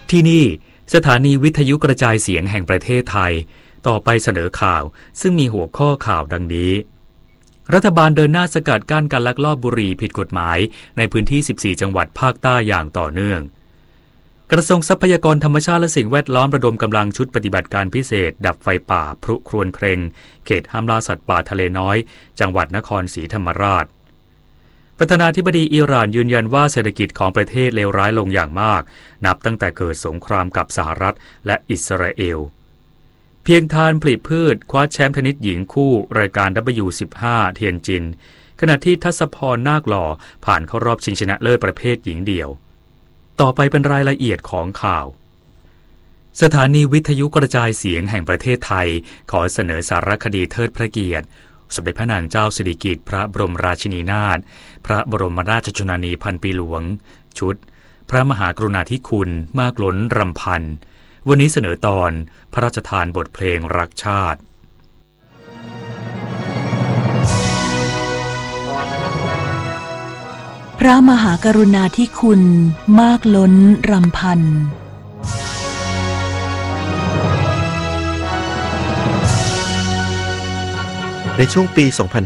ที่นี่สถานีวิทยุกระจายเสียงแห่งประเทศไทยต่อไปเสนอข่าวซึ่งมีหัวข้อข่าวดังนี้รัฐบาลเดินหน้าสกัดกั้นการลักลอบบุหรี่ผิดกฎหมายในพื้นที่14จังหวัดภาคใต้อย่างต่อเนื่องกระทรวงทรัพยากรธรรมชาติและสิ่งแวดล้อมระดมกำลังชุดปฏิบัติการพิเศษดับไฟป่าพรุครวญเครงเขตห้ามล่าสัตว์ป่าทะเลน้อยจังหวัดนครศรีธรรมราชประธานาธิบดีอิหร่านยืนยันว่าเศรษฐกิจของประเทศเลวร้ายลงอย่างมากนับตั้งแต่เกิดสงครามกับสหรัฐและอิสราเอลเพียงทานผลิตพืชคว้าแชมป์เทนนิสหญิงคู่รายการ W15 เทียนจินขณะที่ทัศพรนาคหล่อผ่านเข้ารอบชิงชนะเลิศประเภทหญิงเดี่ยวต่อไปเป็นรายละเอียดของข่าวสถานีวิทยุกระจายเสียงแห่งประเทศไทยขอเสนอสารคดีเทิดพระเกียรติสมเด็จพระนางเจ้าสิริกิติ์พระบรมราชินีนาถพระบรมราชชนนีพันปีหลวงชุดพระมหากรุณาธิคุณมากล้นรำพันวันนี้เสนอตอนพระราชทานบทเพลงรักชาติพระมหากรุณาธิคุณมากล้นรำพันในช่วงปี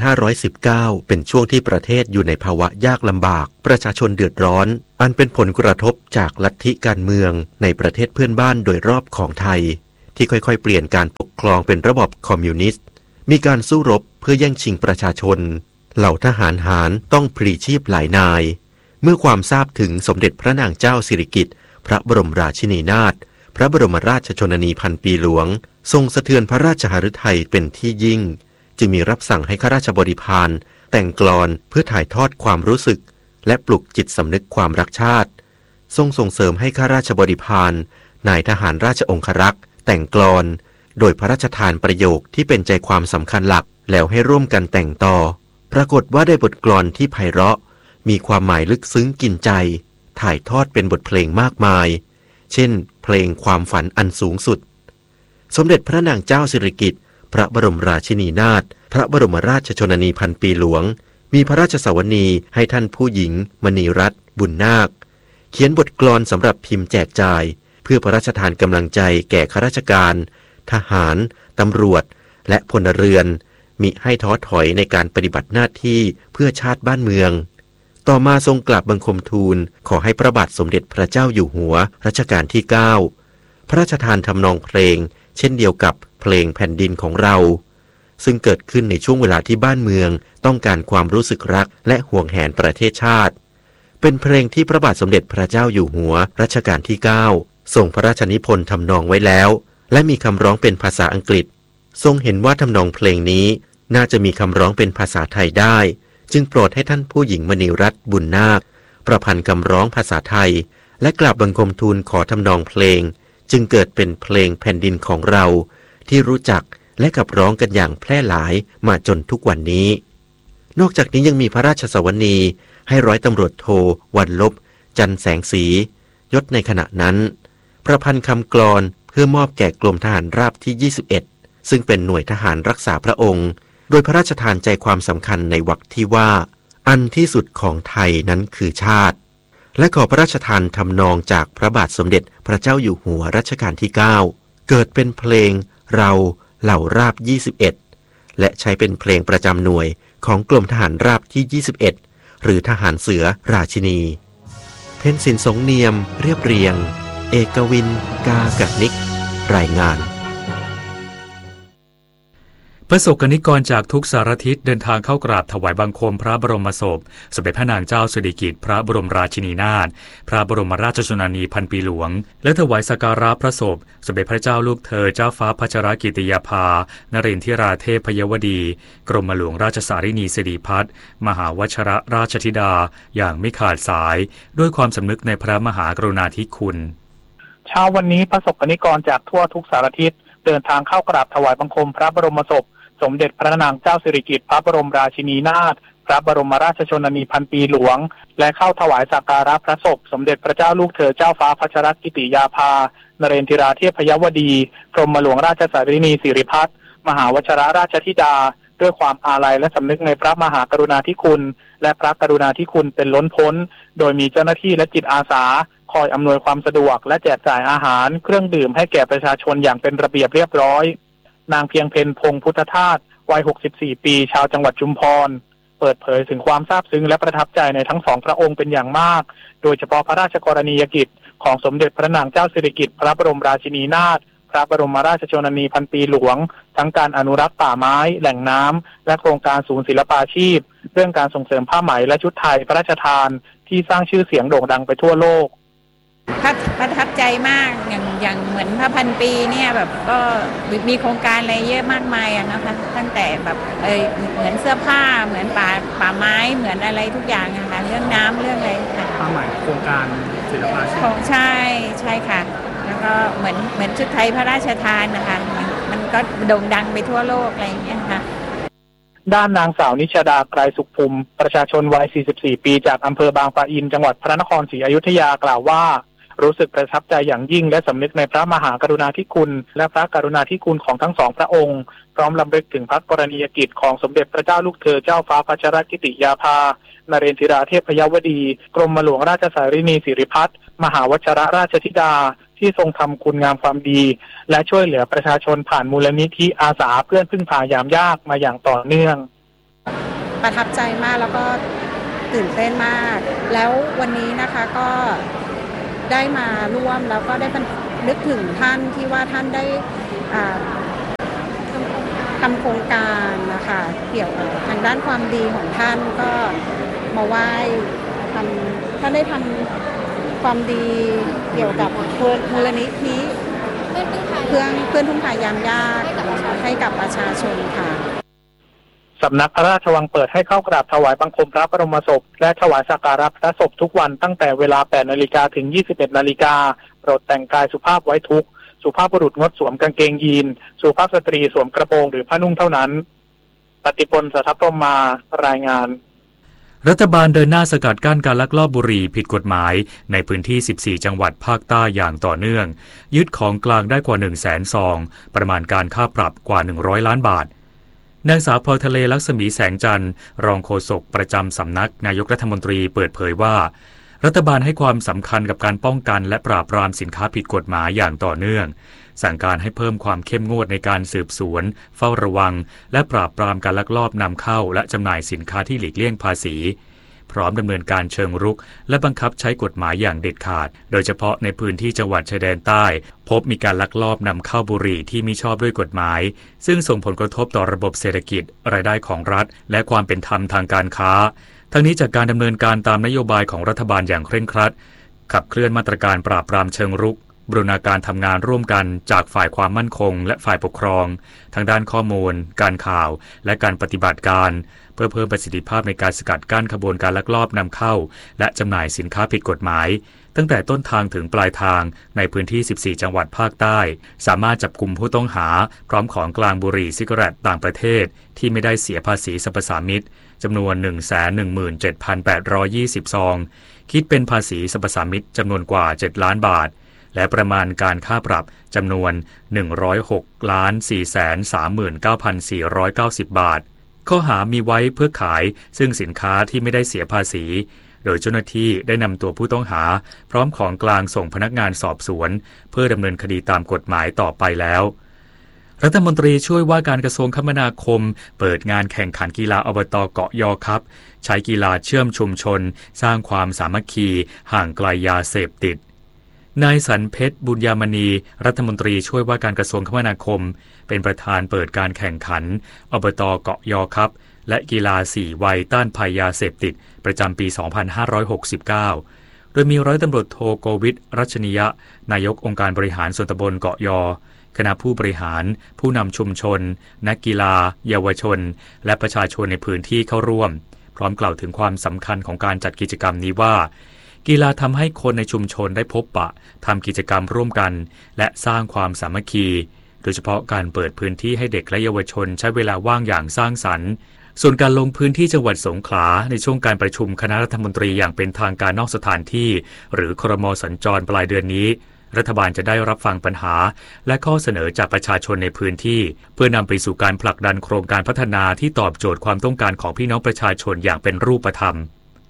2519 เป็นช่วงที่ประเทศอยู่ในภาวะยากลำบากประชาชนเดือดร้อนอันเป็นผลกระทบจากลัทธิการเมืองในประเทศเพื่อนบ้านโดยรอบของไทยที่ค่อยๆเปลี่ยนการปกครองเป็นระบอบคอมมิวนิสต์มีการสู้รบเพื่อแย่งชิงประชาชนเหล่าทหารหารต้องพลีชีพหลายนายเมื่อความทราบถึงสมเด็จพระนางเจ้าสิริกิติ์พระบรมราชินีนาถพระบรมราชชนนีพันปีหลวงทรงสะเทือนพระราชหฤทัยเป็นที่ยิ่งจึงมีรับสั่งให้ข้าราชบริพารแต่งกลอนเพื่อถ่ายทอดความรู้สึกและปลุกจิตสำนึกความรักชาติทรงส่งเสริมให้ข้าราชบริพารนายทหารราชองครักษ์แต่งกลอนโดยพระราชทานประโยคที่เป็นใจความสำคัญหลักแล้วให้ร่วมกันแต่งต่อปรากฏว่าได้บทกลอนที่ไพเราะมีความหมายลึกซึ้งกินใจถ่ายทอดเป็นบทเพลงมากมายเช่นเพลงความฝันอันสูงสุดสมเด็จพระนางเจ้าสิริกิติ์พระบรมราชินีนาถพระบรมราชชนนีพันปีหลวงมีพระราชสวนีให้ท่านผู้หญิงมณีรัตน์บุญนาคเขียนบทกลอนสำหรับพิมพ์แจกจ่ายเพื่อพระราชทานกำลังใจแก่ข้าราชการทหารตำรวจและพลเรือนมิให้ท้อถอยในการปฏิบัติหน้าที่เพื่อชาติบ้านเมืองต่อมาทรงกราบบังคมทูลขอให้พระบาทสมเด็จพระเจ้าอยู่หัวรัชกาลที่ 9พระราชทานทำนองเพลงเช่นเดียวกับเพลงแผ่นดินของเราซึ่งเกิดขึ้นในช่วงเวลาที่บ้านเมืองต้องการความรู้สึกรักและห่วงแหนประเทศชาติเป็นเพลงที่พระบาทสมเด็จพระเจ้าอยู่หัวรัชกาลที่ 9ทรงพระราชนิพนธ์ทำนองไว้แล้วและมีคำร้องเป็นภาษาอังกฤษทรงเห็นว่าทำนองเพลงนี้น่าจะมีคำร้องเป็นภาษาไทยได้จึงโปรดให้ท่านผู้หญิงมณีรัตน์บุญนาคประพันธ์คำร้องภาษาไทยและกราบบังคมทูลขอทำนองเพลงจึงเกิดเป็นเพลงแผ่นดินของเราที่รู้จักและขับร้องกันอย่างแพร่หลายมาจนทุกวันนี้นอกจากนี้ยังมีพระราชสวนีให้ร้อยตำรวจโทวันลบจันแสงสียศในขณะนั้นประพันธ์คำกลอนเพื่อมอบแก่กรมทหารราบที่21ซึ่งเป็นหน่วยทหารรักษาพระองค์โดยพระราชทานใจความสำคัญในวรรคที่ว่าอันที่สุดของไทยนั้นคือชาติและขอพระราชทานทำนองจากพระบาทสมเด็จพระเจ้าอยู่หัวรัชกาลที่ 9เกิดเป็นเพลงเราเหล่าราบ21และใช้เป็นเพลงประจำหน่วยของกรมทหารราบที่21หรือทหารเสือราชินีเพ็ญศิลป์สงเนียมเรียบเรียงเอกวินกากนิกรายงานประสบกนิกรจากทุกสารทิศเดินทางเข้ากราบถวายบังคมพระบรมศพสมเด็จพระนางเจ้าสิริกิติ์พระบรมราชินีนาถพระบรมราชชนนีพันปีหลวงและถวายสักการะพระศพสมเด็จพระเจ้าลูกเธอเจ้าฟ้าพัชรกิติยาภานรินทิราเทพยวดีกรมหลวงราชสารินีสิริพัฒน์มหาวชรราชธิดาอย่างไม่ขาดสายด้วยความสำนึกในพระมหากรุณาธิคุณเช้าวันนี้ประสบกนิกรจากทั่วทุกสารทิศเดินทางเข้ากราบถวายบังคมพระบรมศพสมเด็จพระนางเจ้าสิริกิติ์พระบรมราชินีนาถพระบรมราชชนนีพันปีหลวงและเข้าถวายสักการะพระศพสมเด็จพระเจ้าลูกเธอเจ้าฟ้าพัชรกิติยาภานเรนทิราเทพยวดีกรมหลวงราชสารินีสิริพัฒน์มหาวชรราชธิดาด้วยความอาลัยและสำนึกในพระมหากรุณาธิคุณและพระกรุณาธิคุณเป็นล้นพ้นโดยมีเจ้าหน้าที่และจิตอาสาคอยอำนวยความสะดวกและแจกจ่ายอาหารเครื่องดื่มให้แก่ประชาชนอย่างเป็นระเบียบเรียบร้อยนางเพียงเพ็ญพงษ์พุทธทาสวัย64 ปีชาวจังหวัดชุมพรเปิดเผยถึงความซาบซึ้งและประทับใจในทั้งสองพระองค์เป็นอย่างมากโดยเฉพาะพระราชกรณียกิจของสมเด็จพระนางเจ้าสิริกิติ์พระบรมราชินีนาถพระบรมราชชนนีพันปีหลวงทั้งการอนุรักษ์ป่าไม้แหล่งน้ำและโครงการศูนย์ศิลปาชีพเรื่องการส่งเสริมผ้าไหมและชุดไทยพระราชทานที่สร้างชื่อเสียงโด่งดังไปทั่วโลกประทับใจมากอย่างเหมือนพระพันปีเนี่ยแบบก็มีโครงการอะไรเยอะมากมายนะคะตั้งแต่แบบเหมือนเสื้อผ้าเหมือนป่าไม้เหมือนอะไรทุกอย่างนะคะเรื่องน้ำเรื่องอะไรค่ะผ้าไหมโครงการศิลปาชีพใช่ค่ะแล้วก็เหมือนชุดไทยพระราชทานนะคะมันก็โด่งดังไปทั่วโลกอะไรอย่างเงี้ยค่ะด้านนางสาวนิชดาไกรสุขภูมิประชาชนวัย44 ปีจากอำเภอบางปะอินจังหวัดพระนครศรีอยุธยากล่าวว่ารู้สึกประทับใจอย่างยิ่งและสำนึกในพระมหากรุณาธิคุณและพระกรุณาธิคุณของทั้งสองพระองค์พร้อมรำลึกถึงพระกรณียกิจของสมเด็จพระเจ้าลูกเธอเจ้าฟ้าพัชรกิติยาภานเรนทิราเทพยวดีกรมหลวงราชสารินีสิริพัฒน์มหาวชรราชธิดาที่ทรงทำคุณงามความดีและช่วยเหลือประชาชนผ่านมูลนิธิอาสาเพื่อนพึ่งพายามยากมาอย่างต่อเนื่องประทับใจมากแล้วก็ตื่นเต้นมากแล้ววันนี้นะคะก็ได้มาร่วมแล้วก็ได้นึกถึงท่านที่ว่าท่านได้ทำโครงการนะคะเกี่ยวกับทางด้านความดีของท่านก็มาไหว้ท่านได้ทำความดีเกี่ยวกับมูลนิธิเพื่อนทุ่งพายามยากให้กับประชาชนค่ะสำนักพระราชวังเปิดให้เข้ากราบถวายบังคมพระบรมศพและถวายสักการะพระศพทุกวันตั้งแต่เวลา 8 นาฬิกาถึง 21 นาฬิกาโปรดแต่งกายสุภาพไว้ทุกข์สุภาพบุรุษงดสวมกางเกงยีนสุภาพสตรีสวมกระโปรงหรือผ้านุ่งเท่านั้นปฏิพล สัทธพรหมารายงานรัฐบาลเดินหน้าสกัดกั้นการลักลอบบุหรี่ผิดกฎหมายในพื้นที่ 14 จังหวัดภาคใต้อย่างต่อเนื่องยึดของกลางได้กว่า 100,000 ซองประมาณการค่าปรับกว่า100 ล้านบาทนางสาวพลอยทะเลลักษมีแสงจันทร์รองโฆษกประจำสำนักนายกรัฐมนตรีเปิดเผยว่ารัฐบาลให้ความสำคัญกับการป้องกันและปราบปรามสินค้าผิดกฎหมายอย่างต่อเนื่องสั่งการให้เพิ่มความเข้มงวดในการสืบสวนเฝ้าระวังและปราบปรามการลักลอบนำเข้าและจำหน่ายสินค้าที่หลีกเลี่ยงภาษีพร้อมดำเนินการเชิงรุกและบังคับใช้กฎหมายอย่างเด็ดขาดโดยเฉพาะในพื้นที่จังหวัดชายแดนใต้พบมีการลักลอบนำเข้าบุหรี่ที่มิชอบด้วยกฎหมายซึ่งส่งผลกระทบต่อระบบเศรษฐกิจรายได้ของรัฐและความเป็นธรรมทางการค้าทั้งนี้จากการดำเนินการตามนโยบายของรัฐบาลอย่างเคร่งครัดขับเคลื่อนมาตรการปราบปรามเชิงรุกบูรณาการทำงานร่วมกันจากฝ่ายความมั่นคงและฝ่ายปกครองทางด้านข้อมูลการข่าวและการปฏิบัติการเพื่อเพิ่มประสิทธิภาพในการสกัดกั้นขบวนการลักลอบนำเข้าและจำหน่ายสินค้าผิดกฎหมายตั้งแต่ต้นทางถึงปลายทางในพื้นที่ 14 จังหวัดภาคใต้สามารถจับกุมผู้ต้องหาพร้อมของกลางบุหรี่ซิกาเรตต่างประเทศที่ไม่ได้เสียภาษีสรรพสามิตจำนวน 117,820 ซองคิดเป็นภาษีสรรพสามิตจำนวนกว่า 7 ล้านบาทและประมาณการค่าปรับจำนวน 106,439,490 บาทข้อหามีไว้เพื่อขายซึ่งสินค้าที่ไม่ได้เสียภาษีโดยเจ้าหน้าที่ได้นำตัวผู้ต้องหาพร้อมของกลางส่งพนักงานสอบสวนเพื่อดำเนินคดีตามกฎหมายต่อไปแล้วรัฐมนตรีช่วยว่าการกระทรวงคมนาคมเปิดงานแข่งขันกีฬาอบต.เกาะยอครับใช้กีฬาเชื่อมชุมชนสร้างความสามัคคีห่างไกลยาเสพติดนายสันเพชรบุญยามณีรัฐมนตรีช่วยว่าการกระทรวงคมนาคมเป็นประธานเปิดการแข่งขันอบต.เกาะยอครับและกีฬา4 วัยต้านภัยยาเสพติดประจำปี 2569 โดยมีร้อยตำรวจโทโกวิทรัชนียะนายกองค์การบริหารส่วนตำบลเกาะยอคณะผู้บริหารผู้นำชุมชนนักกีฬาเยาวชนและประชาชนในพื้นที่เข้าร่วมพร้อมกล่าวถึงความสำคัญของการจัดกิจกรรมนี้ว่ากีฬาทำให้คนในชุมชนได้พบปะทำกิจกรรมร่วมกันและสร้างความสามัคคีโดยเฉพาะการเปิดพื้นที่ให้เด็กและเยาวชนใช้เวลาว่างอย่างสร้างสรรค์ส่วนการลงพื้นที่จังหวัดสงขลาในช่วงการประชุมคณะรัฐมนตรีอย่างเป็นทางการนอกสถานที่หรือครม.สัญจรปลายเดือนนี้รัฐบาลจะได้รับฟังปัญหาและข้อเสนอจากประชาชนในพื้นที่เพื่อนำไปสู่การผลักดันโครงการพัฒนาที่ตอบโจทย์ความต้องการของพี่น้องประชาชนอย่างเป็นรูปธรรม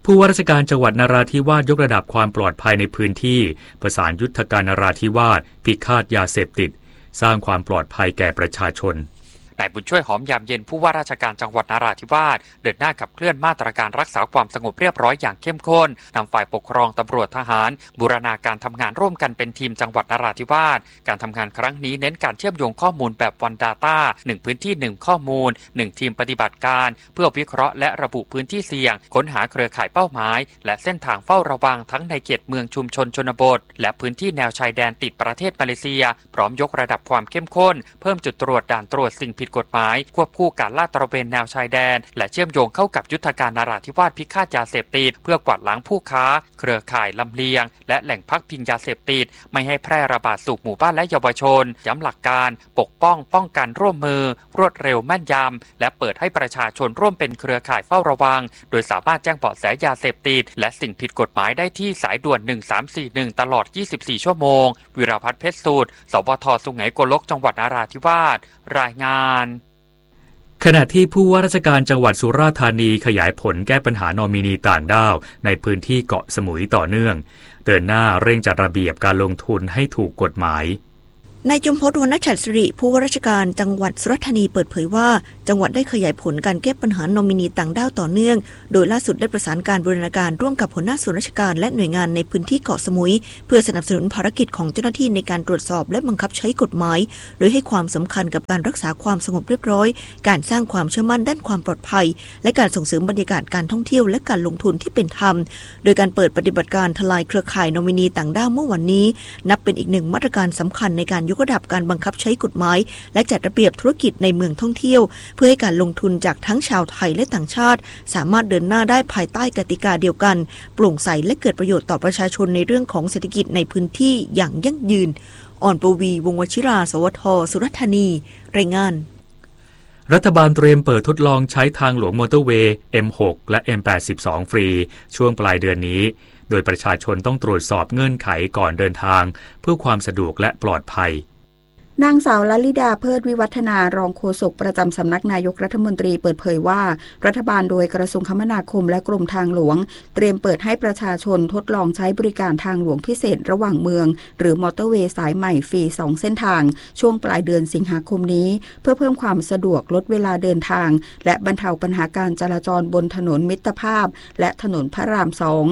ผู้ว่าราชการจังหวัดนราธิวาสยกระดับความปลอดภัยในพื้นที่ประสานยุทธการนราธิวาสพิฆาตยาเสพติดสร้างความปลอดภัยแก่ประชาชนนายบุญช่วยหอมยามเย็นผู้ว่าราชการจังหวัดนราธิวาสเดินหน้าขับเคลื่อนมาตรการรักษาความสงบเรียบร้อยอย่างเข้มข้นนำฝ่ายปกครองตำรวจทหารบูรณาการทำงานร่วมกันเป็นทีมจังหวัดนราธิวาสการทำงานครั้งนี้เน้นการเชื่อมโยงข้อมูลแบบ One Data 1 พื้นที่1ข้อมูล1ทีมปฏิบัติการเพื่อวิเคราะห์และระบุพื้นที่เสี่ยงค้นหาเครือข่ายเป้าหมายและเส้นทางเฝ้าระวังทั้งในเขตเมืองชุมชนชนบทและพื้นที่แนวชายแดนติดประเทศมาเลเซียพร้อมยกระดับความเข้มข้นเพิ่มจุดตรวจด่านตรวจสิ่งผิดกฎหมายควบคู่การลาดตระเวนแนวชายแดนและเชื่อมโยงเข้ากับยุทธการนราธิวาสพิฆาตยาเสพติดเพื่อกวาดล้างผู้ค้าเครือข่ายลำเลียงและแหล่งพักพิงยาเสพติดไม่ให้แพร่ระบาดสู่หมู่บ้านและเยาวชนย้ำหลักการปกป้องกันร่วมมือรวดเร็วแม่นยำและเปิดให้ประชาชนร่วมเป็นเครือข่ายเฝ้าระวังโดยสามารถแจ้งเบาะแสยาเสพติดและสิ่งผิดกฎหมายได้ที่สายด่วน1341ตลอด24ชั่วโมงวิราภัทรเพชรสูตรสวท.สุไหงโกลกจังหวัดนราธิวาสรายงานขณะที่ผู้ว่าราชการจังหวัดสุราษฎร์ธานีขยายผลแก้ปัญหานอมินีต่างด้าวในพื้นที่เกาะสมุยต่อเนื่องเดินหน้าเร่งจัดระเบียบการลงทุนให้ถูกกฎหมายนายจุมพล วรรณฉัตรสิริผู้ว่าราชการจังหวัดสุราษฎร์ธานีเปิดเผยว่าจังหวัดได้ขยายผลการแก้ปัญหานอมินีต่างด้าวต่อเนื่องโดยล่าสุดได้ประสานการบูรณาการร่วมกับหัวหน้าส่วนราชการและหน่วยงานในพื้นที่เกาะสมุยเพื่อสนับสนุนภารกิจของเจ้าหน้าที่ในการตรวจสอบและบังคับใช้กฎหมายโดยให้ความสำคัญกับการรักษาความสงบเรียบร้อยการสร้างความเชื่อมั่นด้านความปลอดภัยและการส่งเสริมบรรยากาศการท่องเที่ยวและการลงทุนที่เป็นธรรมโดยการเปิดปฏิบัติการทลายเครือข่ายนอมินีต่างด้าวเมื่อวันนี้นับเป็นอีกหนึ่งมาตรการสำคัญในการยกระดับการบังคับใช้กฎหมายและจัดระเบียบธุรกิจในเมืองท่องเที่ยวเพื่อให้การลงทุนจากทั้งชาวไทยและต่างชาติสามารถเดินหน้าได้ภายใต้กติกาเดียวกันโปร่งใสและเกิดประโยชน์ต่อประชาชนในเรื่องของเศรษฐกิจในพื้นที่อย่างยั่งยืนอ่อนปวีวงศ์วชิราสวท.สุราษฎร์ธานีรายงานรัฐบาลเตรียมเปิดทดลองใช้ทางหลวงมอเตอร์เวย์ M6 และ M82 ฟรีช่วงปลายเดือนนี้โดยประชาชนต้องตรวจสอบเงื่อนไขก่อนเดินทางเพื่อความสะดวกและปลอดภัยนางสาวลลิดาเพิดวิวัฒนารองโฆษกประจำสำนักนายกรัฐมนตรีเปิดเผยว่ารัฐบาลโดยกระทรวงคมนาคมและกรมทางหลวงเตรียมเปิดให้ประชาชนทดลองใช้บริการทางหลวงพิเศษระหว่างเมืองหรือมอเตอร์เวย์สายใหม่ฟรี2เส้นทางช่วงปลายเดือนสิงหาคมนี้เพื่อเพิ่มความสะดวกลดเวลาเดินทางและบรรเทาปัญหาการจราจรบนถนนมิตรภาพและถนนพระราม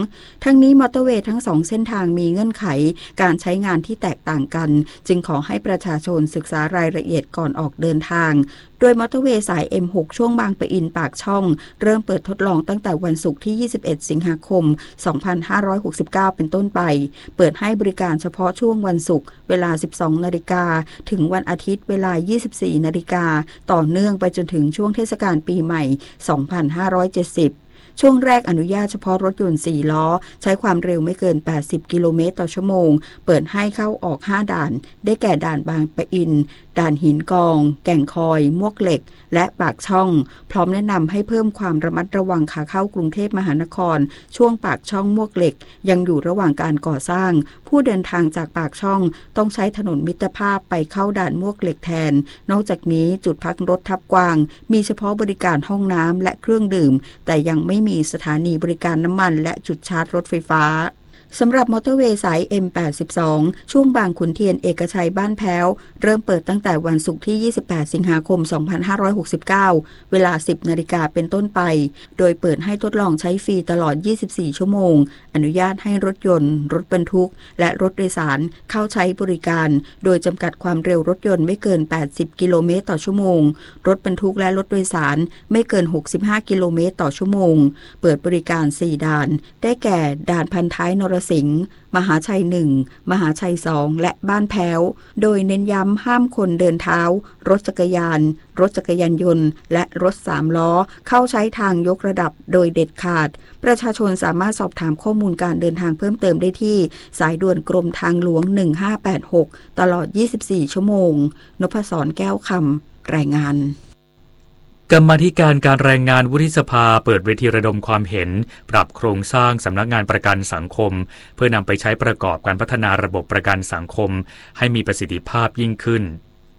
2ทั้งนี้มอเตอร์เวย์ทั้ง2เส้นทางมีเงื่อนไขการใช้งานที่แตกต่างกันจึงขอให้ประชาชนศึกษารายละเอียดก่อนออกเดินทางโดยมอเตอร์เวย์สาย M6 ช่วงบางปะอินปากช่องเริ่มเปิดทดลองตั้งแต่วันศุกร์ที่21สิงหาคม2569เป็นต้นไปเปิดให้บริการเฉพาะช่วงวันศุกร์เวลา 12 นาฬิกาถึงวันอาทิตย์เวลา 24 นาฬิกาต่อเนื่องไปจนถึงช่วงเทศกาลปีใหม่2570ช่วงแรกอนุญาตเฉพาะรถยนต์4ล้อใช้ความเร็วไม่เกิน80กิโลเมตรต่อชั่วโมงเปิดให้เข้าออก5ด่านได้แก่ด่านบางปะอินด่านหินกองแก่งคอยมวกเหล็กและปากช่องพร้อมแนะนำให้เพิ่มความระมัดระวังขาเข้ากรุงเทพมหานครช่วงปากช่องมวกเหล็กยังอยู่ระหว่างการก่อสร้างผู้เดินทางจากปากช่องต้องใช้ถนนมิตรภาพไปเข้าด่านมวกเหล็กแทนนอกจากนี้จุดพักรถทับกวางมีเฉพาะบริการห้องน้ำและเครื่องดื่มแต่ยังไม่มีสถานีบริการน้ำมันและจุดชาร์จรถไฟฟ้าสำหรับมอเตอร์เวย์สาย M82 ช่วงบางขุนเทียนเอกชัยบ้านแพ้วเริ่มเปิดตั้งแต่วันศุกร์ที่28สิงหาคม2569เวลา 10 นาฬิกาเป็นต้นไปโดยเปิดให้ทดลองใช้ฟรีตลอด24ชั่วโมงอนุญาตให้รถยนต์รถบรรทุกและรถโดยสารเข้าใช้บริการโดยจำกัดความเร็วรถยนต์ไม่เกิน80กิโลเมตรต่อชั่วโมงรถบรรทุกและรถโดยสารไม่เกิน65กิโลเมตรต่อชั่วโมงเปิดบริการ4ด่านได้แก่ด่านพันท้ายนรสิงห์มหาชัย1มหาชัย2และบ้านแพ้วโดยเน้นย้ำห้ามคนเดินเท้ารถจักรยานรถจักรยานยนต์และรถ3ล้อเข้าใช้ทางยกระดับโดยเด็ดขาดประชาชนสามารถสอบถามข้อมูลการเดินทางเพิ่มเติมได้ที่สายด่วนกรมทางหลวง1586ตลอด24ชั่วโมงนพศรแก้วคำรายงานกรรมาธิการแรงงานวุฒิสภาเปิดเวทีระดมความเห็นปรับโครงสร้างสำนักงานประกันสังคมเพื่อนำไปใช้ประกอบการพัฒนาระบบประกันสังคมให้มีประสิทธิภาพยิ่งขึ้น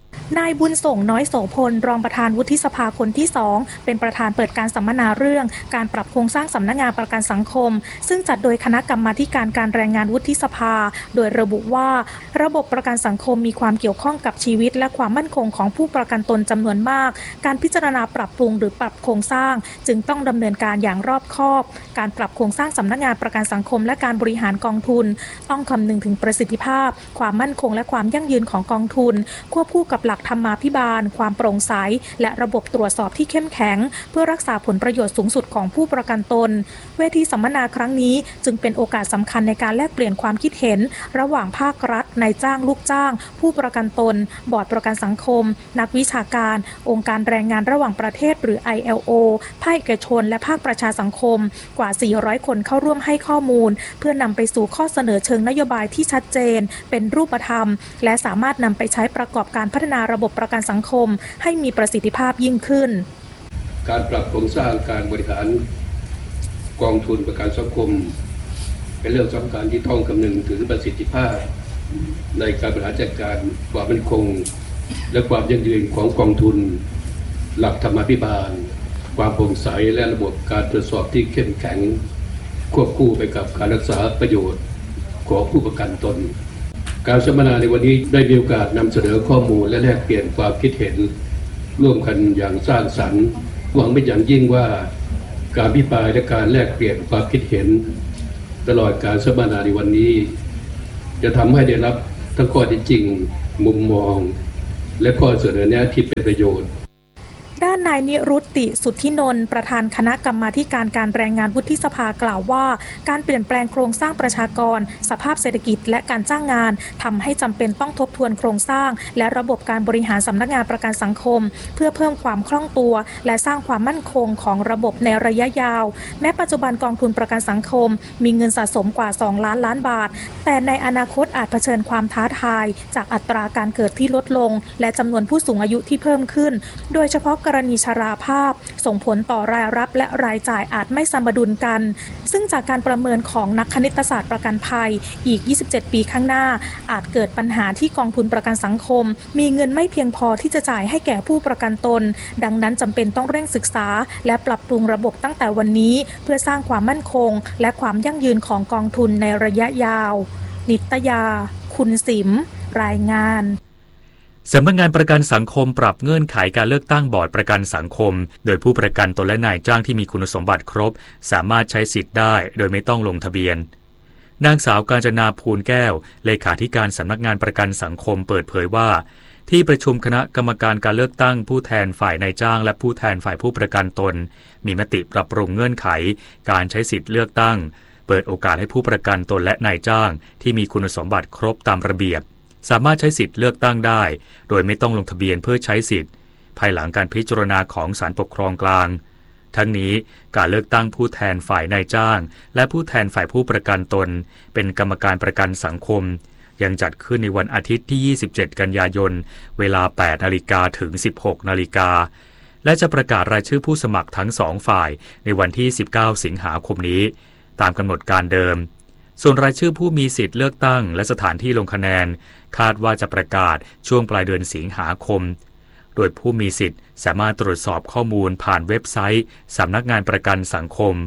นายบุญส่งน้อยโสพลรองประธานวุฒิสภาคนที่2เป็นประธานเปิดการสัมมนาเรื่องการปรับโครงสร้างสำนักงานประกันสังคมซึ่งจัดโดยคณะกรรมาธิการการแรงงานวุฒิสภาโดยระบุว่าระบบประกันสังคมมีความเกี่ยวข้องกับชีวิตและความมั่นคงของผู้ประกันตนจำนวนมากการพิจารณาปรับปรุงหรือปรับโครงสร้างจึงต้องดำเนินการอย่างรอบคอบการปรับโครงสร้างสำนักงานประกันสังคมและการบริหารกองทุนต้องคำนึงถึงประสิทธิภาพความมั่นคงและความยั่งยืนของกองทุนควบคู่กับหลักธรรมาภิบาลความโปร่งใสและระบบตรวจสอบที่เข้มแข็งเพื่อรักษาผลประโยชน์สูงสุดของผู้ประกันตนเวทีสัมมนาครั้งนี้จึงเป็นโอกาสสำคัญในการแลกเปลี่ยนความคิดเห็นระหว่างภาครัฐนายจ้างลูกจ้างผู้ประกันตนบอร์ดประกันสังคมนักวิชาการองค์การแรงงานระหว่างประเทศหรือ ILO ภาคเอกชนและภาคประชาสังคมกว่า400คนเข้าร่วมให้ข้อมูลเพื่อนำไปสู่ข้อเสนอเชิงนโยบายที่ชัดเจนเป็นรูปธรรมและสามารถนำไปใช้ประกอบการพัฒนาระบบประกันสังคมให้มีประสิทธิภาพยิ่งขึ้นการปรับโครงสร้างการบริหารกองทุนประกันสังคมเป็นเรื่องสำคัญที่ต้องคำนึงถึงประสิทธิภาพในการบริหารจัดการความมั่นคงและความยั่งยืนของกองทุนหลักธรรมาภิบาลความโปร่งใสและระบบการตรวจสอบที่เข้มแข็งควบคู่ไปกับการรักษาประโยชน์ของผู้ประกันตนการสัมมนาในวันนี้ได้มีโอกาสนำเสนอข้อมูลและแลกเปลี่ยนความคิดเห็นร่วมกันอย่างสร้างสรรค์หวังเป็นอย่างยิ่งว่าการอภิปรายและการแลกเปลี่ยนความคิดเห็นตลอดการสัมมนาในวันนี้จะทำให้ได้รับทั้งข้อเท็จจริงมุมมองและข้อเสนอแนะที่เป็นประโยชน์ด้านนายนิรุตติสุทธินนท์ประธานคณะกรรมาธิการการแรงงานวุฒิสภากล่าวว่าการเปลี่ยนแปลงโครงสร้างประชากรสภาพเศรษฐกิจและการจ้างงานทำให้จำเป็นต้องทบทวนโครงสร้างและระบบการบริหารสำนักงานประกันสังคมเพื่อเพิ่มความคล่องตัวและสร้างความมั่นคงของระบบในระยะยาวแม้ปัจจุบันกองทุนประกันสังคมมีเงินสะสมกว่า2 ล้านล้านบาทแต่ในอนาคตอาจเผชิญความท้าทายจากอัตราการเกิดที่ลดลงและจำนวนผู้สูงอายุที่เพิ่มขึ้นโดยเฉพาะกรณีชราภาพส่งผลต่อรายรับและรายจ่ายอาจไม่สมดุลกันซึ่งจากการประเมินของนักคณิตศาสตร์ประกันภัยอีก27ปีข้างหน้าอาจเกิดปัญหาที่กองทุนประกันสังคมมีเงินไม่เพียงพอที่จะจ่ายให้แก่ผู้ประกันตนดังนั้นจำเป็นต้องเร่งศึกษาและปรับปรุงระบบตั้งแต่วันนี้เพื่อสร้างความมั่นคงและความยั่งยืนของกองทุนในระยะยาวนิตยาคุณสิมรายงานสำนักงานประกันสังคมปรับเงื่อนไขการเลือกตั้งบอร์ดประกันสังคมโดยผู้ประกันตนและนายจ้างที่มีคุณสมบัติครบสามารถใช้สิทธิ์ได้โดยไม่ต้องลงทะเบียนนางสาวกาญจนาภูลแก้วเลขาธิการสำนักงานประกันสังคมเปิดเผยว่าที่ประชุมคณะกรรมการการเลือกตั้งผู้แทนฝ่ายนายจ้างและผู้แทนฝ่ายผู้ประกันตนมีมติปรับปรุงเงื่อนไขการใช้สิทธิ์เลือกตั้งเปิดโอกาสให้ผู้ประกันตนและนายจ้างที่มีคุณสมบัติครบตามระเบียบสามารถใช้สิทธิ์เลือกตั้งได้โดยไม่ต้องลงทะเบียนเพื่อใช้สิทธิ์ภายหลังการพิจารณาของศาลปกครองกลางทั้งนี้การเลือกตั้งผู้แทนฝ่ายนายจ้างและผู้แทนฝ่ายผู้ประกันตนเป็นกรรมการประกันสังคมยังจัดขึ้นในวันอาทิตย์ที่27กันยายนเวลา 8 นาฬิกาถึง 16 นาฬิกาและจะประกาศรายชื่อผู้สมัครทั้ง2ฝ่ายในวันที่19สิงหาคมนี้ตามกำหนดการเดิมส่วนรายชื่อผู้มีสิทธิ์เลือกตั้งและสถานที่ลงคะแนนคาดว่าจะประกาศช่วงปลายเดือนสิงหาคมโดยผู้มีสิทธิ์สามารถตรวจสอบข้อมูลผ่านเว็บไซต์สำนักงานประกันสังคม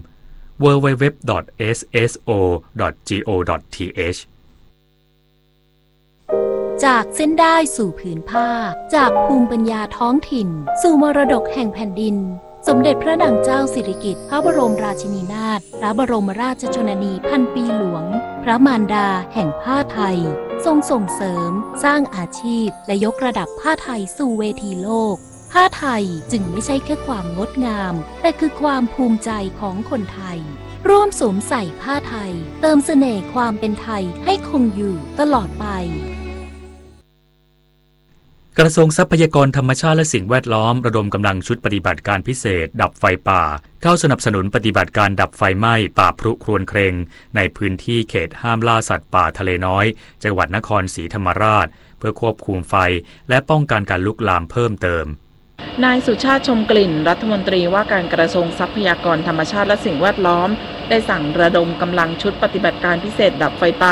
www.sso.go.th จากเส้นได้สู่ผืนผ้าจากภูมิปัญญาท้องถิ่นสู่มรดกแห่งแผ่นดินสมเด็จพระนางเจ้าสิริกิติ์พระบรมราชินีนาถพระบรมราชชนนีพันปีหลวงพระมารดาแห่งผ้าไทยทรงส่งเสริมสร้างอาชีพและยกระดับผ้าไทยสู่เวทีโลกผ้าไทยจึงไม่ใช่แค่ความงดงามแต่คือความภูมิใจของคนไทยร่วมสวมใส่ผ้าไทยเติมเสน่ห์ความเป็นไทยให้คงอยู่ตลอดไปกระทรวงทรัพยากรธรรมชาติและสิ่งแวดล้อมระดมกำลังชุดปฏิบัติการพิเศษดับไฟป่าเข้าสนับสนุนปฏิบัติการดับไฟไหม้ป่าพรุครวญเครงในพื้นที่เขตห้ามล่าสัตว์ป่าทะเลน้อยจังหวัดนครศรีธรรมราชเพื่อควบคุมไฟและป้องกันการลุกลามเพิ่มเติมนายสุชาติชมกลิ่นรัฐมนตรีว่าการกระทรวงทรัพยากรธรรมชาติและสิ่งแวดล้อมได้สั่งระดมกำลังชุดปฏิบัติการพิเศษดับไฟป่า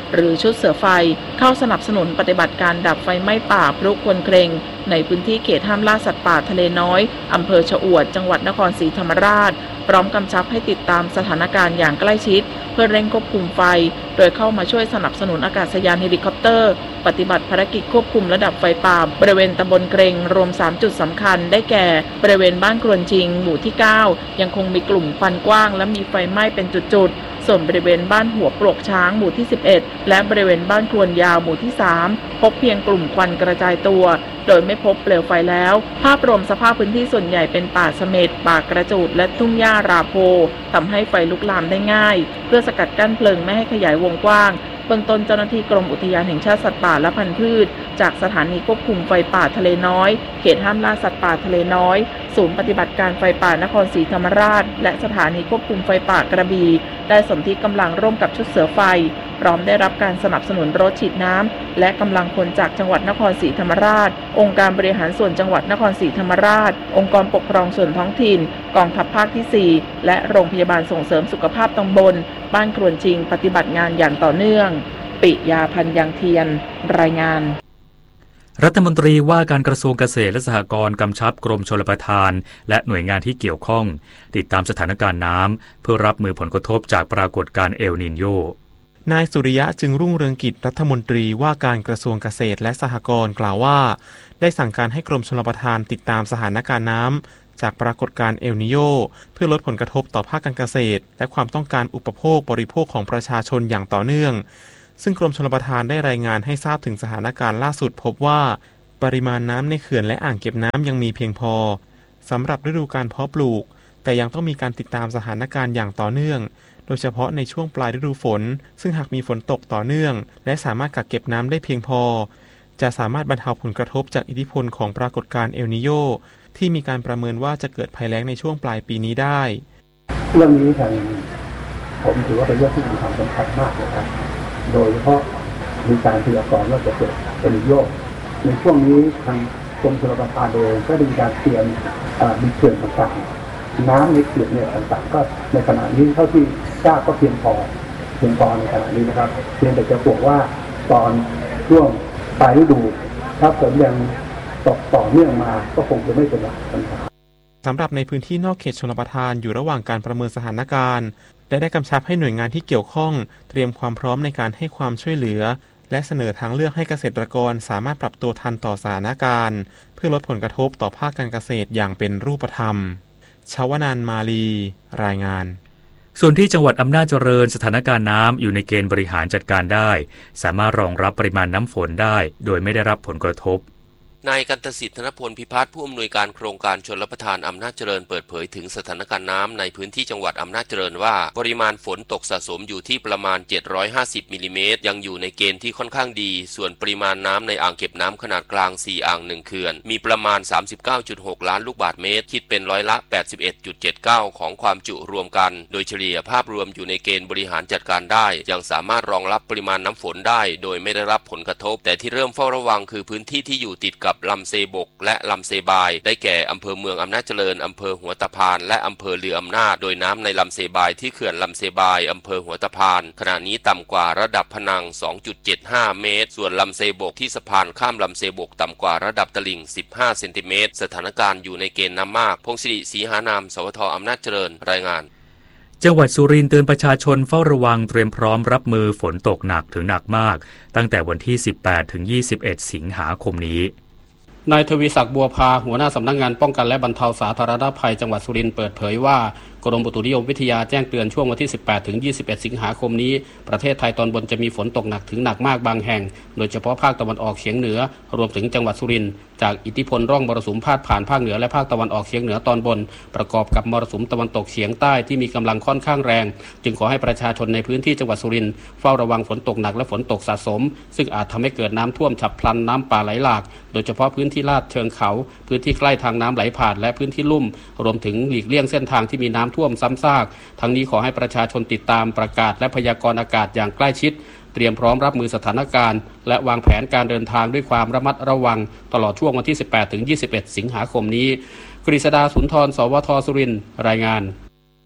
หรือชุดเสือไฟเข้าสนับสนุนปฏิบัติการดับไฟไหม้ป่าพลุควนเกรงในพื้นที่เขตห้ามล่าสัตว์ป่าทะเลน้อยอำเภอชะอวดจังหวัดนครศรีธรรมราชพร้อมกำชับให้ติดตามสถานการณ์อย่างใกล้ชิดเพื่อเร่งควบคุมไฟโดยเข้ามาช่วยสนับสนุนอากาศยานเฮลิคอปเตอร์ปฏิบัติภารกิจควบคุมระดับไฟป่าบริเวณตำบลเกรงรวม3จุดสำคัญได้แก่บริเวณบ้านกรวนจริงหมู่ที่9ยังคงมีกลุ่มควันกว้างและมีไฟไหม้เป็นจุดๆส่วนบริเวณบ้านหัวปลวกช้างหมู่ที่11และบริเวณบ้านกรวนยาวหมู่ที่3พบเพียงกลุ่มควันกระจายตัวโดยไม่พบเปลวไฟแล้วภาพรวมสภาพพื้นที่ส่วนใหญ่เป็นป่าเสม็ดป่ากระจูดและทุ่งหญ้าราโพทำให้ไฟลุกลามได้ง่ายเพื่อสกัดกั้นเพลิงไม่ให้ขยายวงกว้างเบื้องต้นเจ้าหน้าที่กรมอุทยานแห่งชาติสัตว์ป่าและพันธุ์พืชจากสถานีควบคุมไฟป่าทะเลน้อยเขตห้ามล่าสัตว์ป่าทะเลน้อยศูนย์ปฏิบัติการไฟป่านครศรีธรรมราชและสถานีควบคุมไฟป่ากระบี่ได้สนธิกำลังร่วมกับชุดเสือไฟพร้อมได้รับการสนับสนุนรถฉีดน้ำและกำลังพลจากจังหวัดนครศรีธรรมราชองค์การบริหารส่วนจังหวัดนครศรีธรรมราชองค์กรปกครองส่วนท้องถิ่นกองทัพภาคที่4และโรงพยาบาลส่งเสริมสุขภาพตำบลบ้านกรวนจริงปฏิบัติงานอย่างต่อเนื่องปิยาพันธ์ยังเทียนรายงานรัฐมนตรีว่าการกระทรวงเกษตรและสหกรณ์กำชับกรมชลประทานและหน่วยงานที่เกี่ยวข้องติดตามสถานการณ์น้ำเพื่อรับมือผลกระทบจากปรากฏการณ์เอลนีโญนายสุริยะจึงรุ่งเรืองกิจรัฐมนตรีว่าการกระทรวงเกษตรและสหกรณ์กล่าวว่าได้สั่งการให้กรมชลประทานติดตามสถานการณ์น้ำจากปรากฏการณ์เอลนีโญเพื่อลดผลกระทบต่อภาคการเกษตรและความต้องการอุปโภคบริโภคของประชาชนอย่างต่อเนื่องซึ่งกรมชลประทานได้รายงานให้ทราบถึงสถานการณ์ล่าสุดพบว่าปริมาณน้ำในเขื่อนและอ่างเก็บน้ำยังมีเพียงพอสำหรับฤดูการเพาะปลูกแต่ยังต้องมีการติดตามสถานการณ์อย่างต่อเนื่องโดยเฉพาะในช่วงปลายฤดูฝนซึ่งหากมีฝนตกต่อเนื่องและสามารถกักเก็บน้ำได้เพียงพอจะสามารถบรรเทาผลกระทบจากอิทธิพลของปรากฏการณ์เอลนีโญที่มีการประเมินว่าจะเกิดภัยแล้งในช่วงปลายปีนี้ได้เรื่องนี้ทางผมถือว่าเป็นเรื่องที่มีความสำคัญมากนะครับโดยเฉพาะมีการพยากรณ์ว่าจะเกิดเอลนีโญในช่วงนี้ทางกรมชลประทานเองก็มีการเตรียมมีเขื่อนต่างๆน้ำในเขื่อนเนี่ยต่างๆก็ในขณะนี้เท่าที่ทราบก็เพียงพอในขณะนี้นะครับเพียงแต่จะบอกว่าตอนช่วงปลายฤดูถ้าฝนยังตกต่อเนื่องมาก็คงจะไม่เป็นปัญหาสำหรับในพื้นที่นอกเขตชลประทานอยู่ระหว่างการประเมินสถานการณ์และได้กำชับให้หน่วยงานที่เกี่ยวข้องเตรียมความพร้อมในการให้ความช่วยเหลือและเสนอทางเลือกให้เกษตรกรสามารถปรับตัวทันต่อสถานการณ์เพื่อลดผลกระทบต่อภาคการเกษตรอย่างเป็นรูปธรรมชวนันท์มาลีรายงานส่วนที่จังหวัดอำนาจเจริญสถานการณ์น้ำอยู่ในเกณฑ์บริหารจัดการได้สามารถรองรับปริมาณน้ำฝนได้โดยไม่ได้รับผลกระทบนายกันตสิทธิ์ธนพลพิพัฒน์ผู้อำนวยการโครงการชลประทานอำนาจเจริญเปิดเผยถึงสถานการณ์น้ำในพื้นที่จังหวัดอำนาจเจริญว่าปริมาณฝนตกสะสมอยู่ที่ประมาณ750มิลลิเมตรยังอยู่ในเกณฑ์ที่ค่อนข้างดีส่วนปริมาณน้ำในอ่างเก็บน้ำขนาดกลาง4อ่าง1เขื่อนมีประมาณ 39.6 ล้านลูกบาศก์เมตรคิดเป็นร้อยละ 81.79 ของความจุรวมกันโดยเฉลี่ยภาพรวมอยู่ในเกณฑ์บริหารจัดการได้ยังสามารถรองรับปริมาณน้ำฝนได้โดยไม่ได้รับผลกระทบแต่ที่เริ่มเฝ้าระวังคือพื้นที่ที่อยู่ติดกับลำเซบกและลำเซบายได้แก่อำเภอเมืองอำนาจเจริญอำเภอหัวตะพานและอำเภอเรืออำนาจโดยน้ำในลำเซบายที่เขื่อนลำเซบายอำเภอหัวตะพานขณะนี้ต่ำกว่าระดับผนัง 2.75 เมตรส่วนลำเซบกที่สะพานข้ามลำเซบกต่ำกว่าระดับตลิ่ง15เซนติเมตรสถานการณ์อยู่ในเกณฑ์น้ำมากพงศิริศรีหานามสวทอำนาจเจริญรายงานจังหวัดสุรินทร์เตือนประชาชนเฝ้าระวังเตรียมพร้อมรับมือฝนตกหนักถึงหนักมากตั้งแต่วันที่18 ถึง 21 สิงหาคมนี้นายทวีศักดิ์บัวพาหัวหน้าสำนักงานป้องกันและบรรเทาสาธารณภัยจังหวัดสุรินทร์เปิดเผยว่ากรมอุตุนิยมวิทยาแจ้งเตือนช่วงวันที่18 ถึง 21 สิงหาคมนี้ประเทศไทยตอนบนจะมีฝนตกหนักถึงหนักมากบางแห่งโดยเฉพาะภาคตะวันออกเฉียงเหนือรวมถึงจังหวัดสุรินทร์จากอิทธิพลร่องมรสุมพาดผ่านภาคเหนือและภาคตะวันออกเฉียงเหนือตอนบนประกอบกับมรสุมตะวันตกเฉียงใต้ที่มีกำลังค่อนข้างแรงจึงขอให้ประชาชนในพื้นที่จังหวัดสุรินทร์เฝ้าระวังฝนตกหนักและฝนตกสะสมซึ่งอาจทำให้เกิดน้ำท่วมฉับพลันน้ำป่าไหลหลากโดยเฉพาะพื้นที่ลาดเชิงเขาพื้นที่ใกล้ทางน้ำไหลผ่านและพื้นที่ลุ่มรวมถึงหลีกเลี่ยงเส้นทางที่มีน้ำท่วมซ้ำซากทั้งนี้ขอให้ประชาชนติดตามประกาศและพยากรณ์อากาศอย่างใกล้ชิดเตรียมพร้อมรับมือสถานการณ์และวางแผนการเดินทางด้วยความระมัดระวังตลอดช่วงวันที่18 ถึง 21 สิงหาคมนี้กฤษดาสุนทรสวทสุรินทร์รายงาน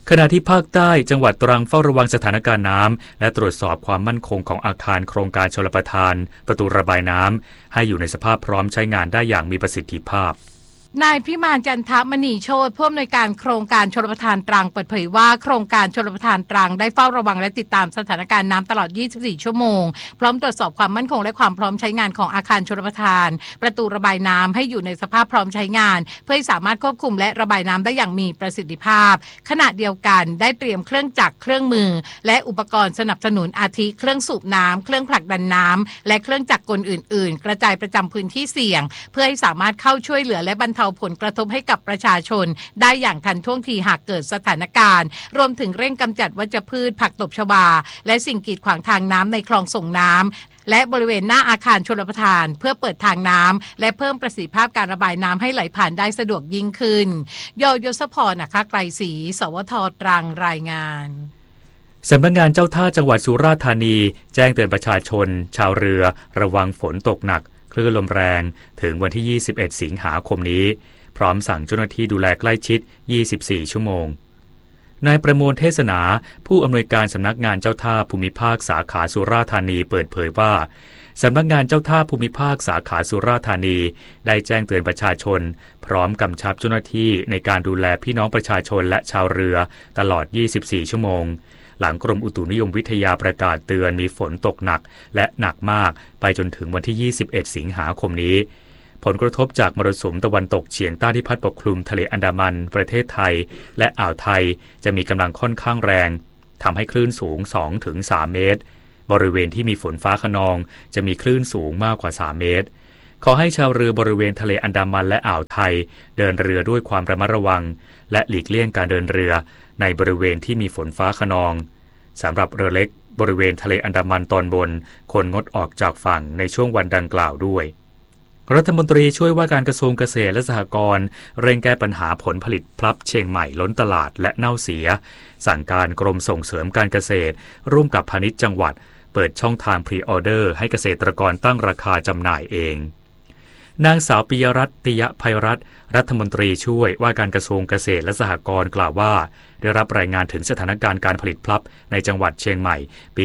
ขณะที่ภาคใต้จังหวัดตรังเฝ้าระวังสถานการณ์น้ำและตรวจสอบความมั่นคงของอาคารโครงการชลประทานประตูระบายน้ำให้อยู่ในสภาพพร้อมใช้งานได้อย่างมีประสิทธิภาพนายพิมานจันทมณีโชติผู้อำนวยการโครงการชลประทานตรังเปิดเผยว่าโครงการชลประทานตรังได้เฝ้าระวังและติดตามสถานการณ์น้ำตลอด 24 ชั่วโมงพร้อมตรวจสอบความมั่นคงและความพร้อมใช้งานของอาคารชลประทานประตูระบายน้ำให้อยู่ในสภาพพร้อมใช้งานเพื่อให้สามารถควบคุมและระบายน้ำได้อย่างมีประสิทธิภาพขณะเดียวกันได้เตรียมเครื่องจักรเครื่องมือและอุปกรณ์สนับสนุนอาทิเครื่องสูบน้ำเครื่องผลักดันน้ำและเครื่องจักรกลอื่นๆกระจายประจำพื้นที่เสี่ยงเพื่อให้สามารถเข้าช่วยเหลือและบรรเทาผลกระทบให้กับประชาชนได้อย่างทันท่วงทีหากเกิดสถานการณ์รวมถึงเร่งกำจัดวัชพืชผักตบชวาและสิ่งกีดขวางทางน้ำในคลองส่งน้ำและบริเวณหน้าอาคารชลประทานเพื่อเปิดทางน้ำและเพิ่มประสิทธิภาพการระบายน้ำให้ไหลผ่านได้สะดวกยิ่งขึ้นยศพรนะคะไกรศรีสวท.ตรังรายงานสำนักงานเจ้าท่าจังหวัดสุราษฎร์ธานีแจ้งเตือนประชาชนชาวเรือระวังฝนตกหนักคลื่นลมแรงถึงวันที่ 21 สิงหาคมนี้พร้อมสั่งเจ้าหน้าที่ดูแลใกล้ชิด 24 ชั่วโมงนายประมวลเทศนาผู้อำนวยการสำนักงานเจ้าท่าภูมิภาคสาขาสุราษฎร์ธานีเปิดเผยว่าสำนักงานเจ้าท่าภูมิภาคสาขาสุราษฎร์ธานีได้แจ้งเตือนประชาชนพร้อมกำชับเจ้าหน้าที่ในการดูแลพี่น้องประชาชนและชาวเรือตลอด 24 ชั่วโมงหลังกรมอุตุนิยมวิทยาประกาศเตือนมีฝนตกหนักและหนักมากไปจนถึงวันที่ 21 สิงหาคมนี้ผลกระทบจากมรสุมตะวันตกเฉียงใต้ที่พัดปกคลุมทะเลอันดามันประเทศไทยและอ่าวไทยจะมีกำลังค่อนข้างแรงทำให้คลื่นสูง 2-3 เมตรบริเวณที่มีฝนฟ้าคะนองจะมีคลื่นสูงมากกว่า 3 เมตรขอให้ชาวเรือบริเวณทะเลอันดามันและอ่าวไทยเดินเรือด้วยความระมัดระวังและหลีกเลี่ยงการเดินเรือในบริเวณที่มีฝนฟ้าคะนองสำหรับเรือเล็กบริเวณทะเลอันดามันตอนบนควรงดออกจากฝั่งในช่วงวันดังกล่าวด้วยรัฐมนตรีช่วยว่าการกระทรวงเกษตรและสหกรณ์เร่งแก้ปัญหาผลผลิตพลับเชียงใหม่ล้นตลาดและเน่าเสียสั่งการกรมส่งเสริมการเกษตรร่วมกับพาณิชย์จังหวัดเปิดช่องทางพรีออเดอร์ให้เกษตรกรตั้งราคาจำหน่ายเองนางสาวปิยรัตน์ ติยภัยรัตน์รัฐมนตรีช่วยว่าการกระทรวงเกษตรและสหกรณ์กล่าวว่าได้รับรายงานถึงสถานการณ์การผลิตพลับในจังหวัดเชียงใหม่ปี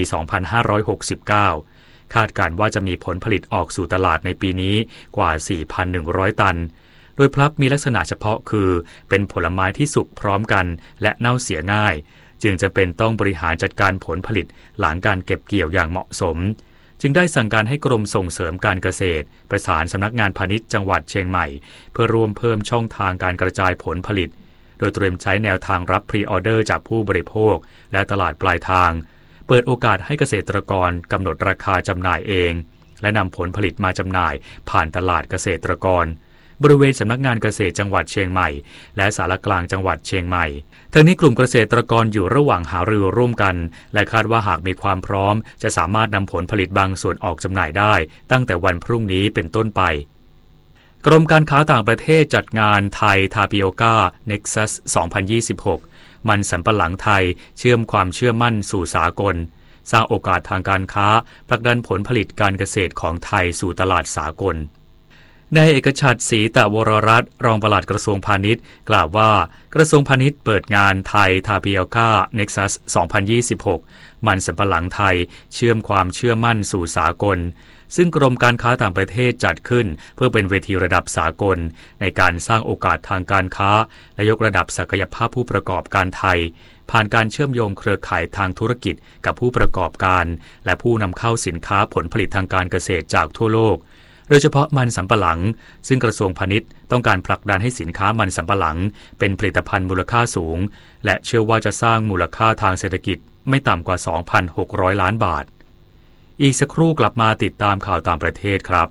2569 คาดการณ์ว่าจะมีผลผลิตออกสู่ตลาดในปีนี้กว่า 4,100 ตันโดยพลับมีลักษณะเฉพาะคือเป็นผลไม้ที่สุกพร้อมกันและเน่าเสียง่ายจึงจะเป็นต้องบริหารจัดการผลผลิตหลังการเก็บเกี่ยวอย่างเหมาะสมจึงได้สั่งการให้กรมส่งเสริมการเกษตรประสานสำนักงานพาณิชย์จังหวัดเชียงใหม่เพื่อร่วมเพิ่มช่องทางการกระจายผลผลิตโดยเตรียมใช้แนวทางรับพรีออเดอร์จากผู้บริโภคและตลาดปลายทางเปิดโอกาสให้เกษตรกรกำหนดราคาจำหน่ายเองและนำผลผลิตมาจำหน่ายผ่านตลาดเกษตรกรบริเวณสำนักงานเกษตรจังหวัดเชียงใหม่และสารกลางจังหวัดเชียงใหม่ทั้งนี้กลุ่มเกษตรกรอยู่ระหว่างหารือร่วมกันและคาดว่าหากมีความพร้อมจะสามารถนำผลผลิตบางส่วนออกจำหน่ายได้ตั้งแต่วันพรุ่งนี้เป็นต้นไปกรมการค้าต่างประเทศจัดงานไทยทาปิโอก้า Nexus 2026 มันสำปะหลังไทยเชื่อมความเชื่อมั่นสู่สากลสร้างโอกาสทางการค้าผลักดันผลผลิตการเกษตรของไทยสู่ตลาดสากลนายเอกชัด ศรีตะวรรัตน์รองปลัดกระทรวงพาณิชย์กล่าวว่ากระทรวงพาณิชย์เปิดงานไทยทาปิโอก้า Nexus 2026 มันสำปะหลังไทยเชื่อมความเชื่อมั่นสู่สากลซึ่งกรมการค้าต่างประเทศจัดขึ้นเพื่อเป็นเวทีระดับสากลในการสร้างโอกาสทางการค้าและยกระดับศักยภาพผู้ประกอบการไทยผ่านการเชื่อมโยงเครือข่ายทางธุรกิจกับผู้ประกอบการและผู้นำเข้าสินค้าผลผลิตทางการเกษตรจากทั่วโลกโดยเฉพาะมันสำปะหลังซึ่งกระทรวงพาณิชย์ต้องการผลักดันให้สินค้ามันสำปะหลังเป็นผลิตภัณฑ์มูลค่าสูงและเชื่อว่าจะสร้างมูลค่าทางเศรษฐกิจไม่ต่ำกว่า 2,600 ล้านบาทอีกสักครู่กลับมาติดตามข่าวต่างประเทศครับ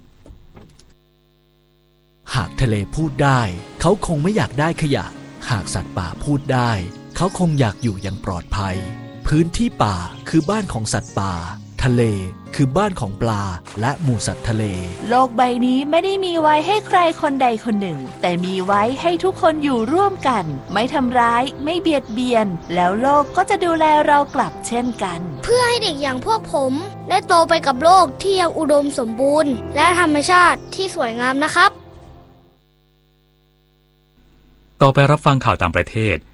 หากทะเลพูดได้เขาคงไม่อยากได้ขยะหากสัตว์ป่าพูดได้เขาคงอยากอยู่อย่างปลอดภัยพื้นที่ป่าคือบ้านของสัตว์ป่าทะเลคือบ้านของปลาและหมู่สัตว์ทะเลโลกใบนี้ไม่ได้มีไว้ให้ใครคนใดคนหนึ่งแต่มีไว้ให้ทุกคนอยู่ร่วมกันไม่ทำร้ายไม่เบียดเบียนแล้วโลกก็จะดูแลเรากลับเช่นกันเพื่อให้เด็กอย่างพวกผมได้โตไปกับโลกที่ยังอุดมสมบูรณ์และธรรมชาติที่สวยงามนะครับต่อไปรับฟังข่าวต่างประเทศ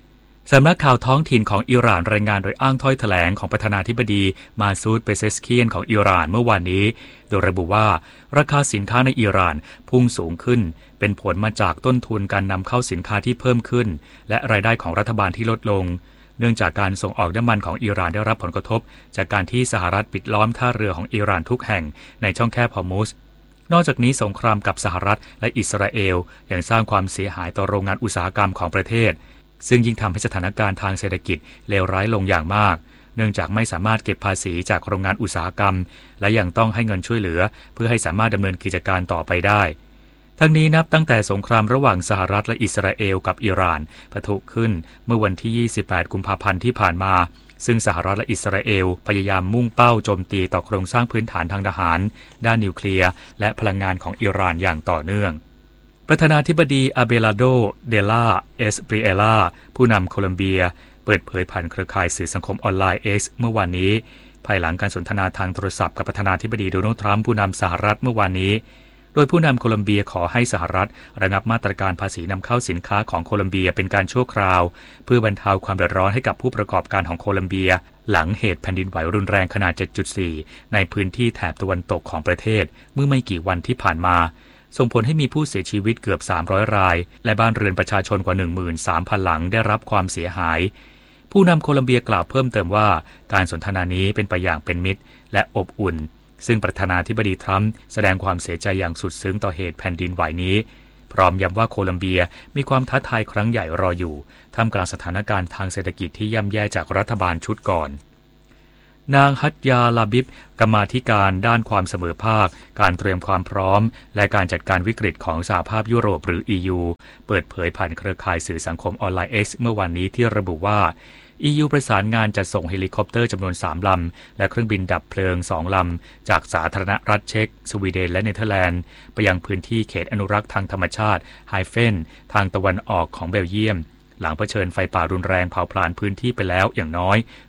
สำนักข่าวท้องถิ่นของอิหร่านรายงานโดยอ้างถ้อยแถลงของประธานาธิบดีมาซูด เปเซสเคียนของอิหร่านเมื่อวานนี้โดยระบุว่าราคาสินค้าในอิหร่านพุ่งสูงขึ้นเป็นผลมาจากต้นทุนการนำเข้าสินค้าที่เพิ่มขึ้นและรายได้ของรัฐบาลที่ลดลงเนื่องจากการส่งออกน้ำมันของอิหร่านได้รับผลกระทบจากการที่สหรัฐปิดล้อมท่าเรือของอิหร่านทุกแห่งในช่องแคบฮอร์มุซนอกจากนี้สงครามกับสหรัฐและอิสราเอลยังสร้างความเสียหายต่อโรงงานอุตสาหกรรมของประเทศซึ่งยิ่งทำให้สถานการณ์ทางเศรษฐกิจเลวร้ายลงอย่างมากเนื่องจากไม่สามารถเก็บภาษีจากโรงงานอุตสาหกรรมและยังต้องให้เงินช่วยเหลือเพื่อให้สามารถดำเนินกิจการต่อไปได้ทั้งนี้นับตั้งแต่สงครามระหว่างสหรัฐและอิสราเอลกับอิหร่านปะทุขึ้นเมื่อวันที่28กุมภาพันธ์ที่ผ่านมาซึ่งสหรัฐและอิสราเอลพยายามมุ่งเป้าโจมตีต่อโครงสร้างพื้นฐานทางทหารด้านนิวเคลียร์และพลังงานของอิหร่านอย่างต่อเนื่องประธานาธิบดีอาเบลาโด เดลา เอสปริเอลาผู้นำโคลัมเบียเปิดเผยผ่านเครือข่ายสื่อสังคมออนไลน์ X เมื่อวานนี้ภายหลังการสนทนาทางโทรศัพท์กับประธานาธิบดีโดนัลด์ทรัมป์ผู้นำสหรัฐเมื่อวานนี้โดยผู้นำโคลัมเบียขอให้สหรัฐระงับมาตรการภาษีนำเข้าสินค้าของโคลัมเบียเป็นการชั่วคราวเพื่อบรรเทาความเดือดร้อนให้กับผู้ประกอบการของโคลัมเบียหลังเหตุแผ่นดินไหวรุนแรงขนาด 7.4 ในพื้นที่แถบตะวันตกของประเทศเมื่อไม่กี่วันที่ผ่านมาส่งผลให้มีผู้เสียชีวิตเกือบ300รายและบ้านเรือนประชาชนกว่า 13,000 หลังได้รับความเสียหายผู้นำโคลัมเบียกล่าวเพิ่มเติมว่าการสนทนานี้เป็นไปอย่างเป็นมิตรและอบอุ่นซึ่งประธานาธิบดีทรัมป์แสดงความเสียใจอย่างสุดซึ้งต่อเหตุแผ่นดินไหวนี้พร้อมย้ำว่าโคลัมเบียมีความท้าทายครั้งใหญ่รออยู่ท่ามกลางสถานการณ์ทางเศรษฐกิจที่ย่ำแย่จากรัฐบาลชุดก่อนนางฮัตยาลาบิบกรรมาธิการด้านความเสมอภาคการเตรียมความพร้อมและการจัดการวิกฤตของสหภาพยุโรปหรือ EU เปิดเผยผ่านเครือข่ายสื่อสังคมออนไลน์ X เมื่อวันนี้ที่ระบุว่า EU ประสานงานจัดส่งเฮลิคอปเตอร์จำนวน3ลำและเครื่องบินดับเพลิง2ลำจากสาธารณรัฐเช็กสวีเดนและเนเธอร์แลนด์ไปยังพื้นที่เขตอนุรักษ์ทางธรรมชาติไฮเฟนทางตะวันออกของเบลเยียมหลังเผชิญไฟป่ารุนแรงเผาผลาญพื้นที่ไปแล้วอย่างน้อย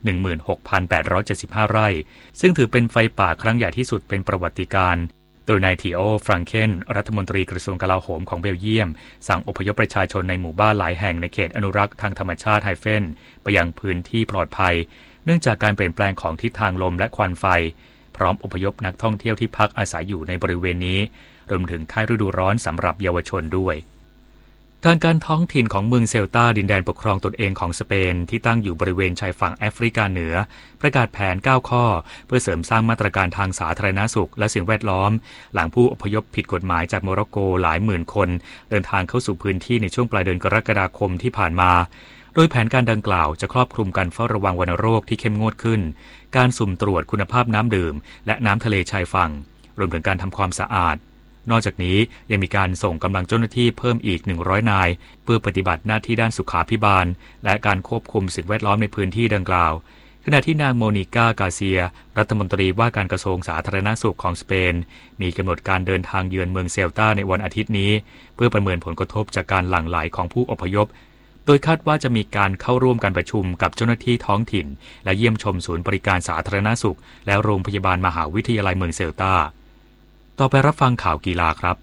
16,875 ไร่ซึ่งถือเป็นไฟป่าครั้งใหญ่ที่สุดเป็นประวัติการณ์โดยนายทีโอ ฟรังเคนรัฐมนตรีกระทรวงกลาโหมของเบลเยียมสั่งอพยพประชาชนในหมู่บ้านหลายแห่งในเขตอนุรักษ์ทางธรรมชาติไฮเฟนไปยังพื้นที่ปลอดภัยเนื่องจากการเปลี่ยนแปลงของทิศทางลมและควันไฟพร้อมอพยพนักท่องเที่ยวที่พักอาศัยอยู่ในบริเวณนี้รวมถึงค่ายฤดูร้อนสำหรับเยาวชนด้วยการท้องถิ่นของเมืองเซลตาดินแดนปกครองตนเองของสเปนที่ตั้งอยู่บริเวณชายฝั่งแอฟริกาเหนือประกาศแผน9ข้อเพื่อเสริมสร้างมาตรการทางสาธารณสุขและสิ่งแวดล้อมหลังผู้อพยพผิดกฎหมายจากโมร็อกโกหลายหมื่นคนเดินทางเข้าสู่พื้นที่ในช่วงปลายเดือนกรกฎาคมที่ผ่านมาโดยแผนการดังกล่าวจะครอบคลุมการเฝ้าระวังวัณโรคที่เข้มงวดขึ้นการสุ่มตรวจคุณภาพน้ำดื่มและน้ำทะเลชายฝั่งรวมถึงการทำความสะอาดนอกจากนี้ยังมีการส่งกำลังเจ้าหน้าที่เพิ่มอีก100นายเพื่อปฏิบัติหน้าที่ด้านสุขาภิบาลและการควบคุมสิ่งแวดล้อมในพื้นที่ดังกล่าวขณะที่นางโมนิก้ากาเซียรัฐมนตรีว่าการกระทรวงสาธารณสุขของสเปนมีกำหนดการเดินทางเยือนเมืองเซลตาในวันอาทิตย์นี้เพื่อประเมินผลกระทบจากการหลั่งไหลของผู้อพยพโดยคาดว่าจะมีการเข้าร่วมการประชุมกับเจ้าหน้าที่ท้องถิ่นและเยี่ยมชมศูนย์บริการสาธารณสุขและโรงพยาบาลมหาวิทยาลัยเมืองเซลตาต่อไปรับฟังข่าวกีฬาครับ